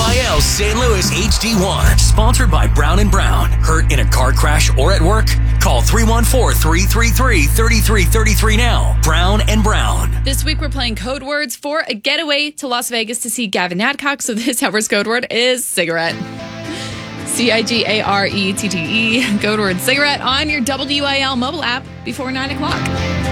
WIL St. Louis HD1. Sponsored by Brown & Brown. Hurt in a car crash or at work? Call 314-333-3333 now. Brown & Brown. This week we're playing code words for a getaway to Las Vegas to see Gavin Adcock. So this hour's code word is cigarette. CIGARETTE. Code word cigarette on your WIL mobile app before 9 o'clock.